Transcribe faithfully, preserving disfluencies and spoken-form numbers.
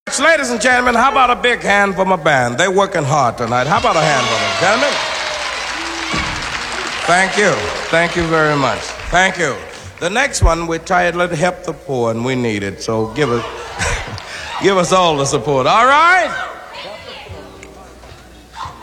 Ladies and gentlemen, how about a big hand for my band? They're working hard tonight. How about a hand for them, gentlemen? Thank you. Thank you very much. Thank you. The next one, we're titled Help the Poor, and we need it. So give us, give us all the support. All right?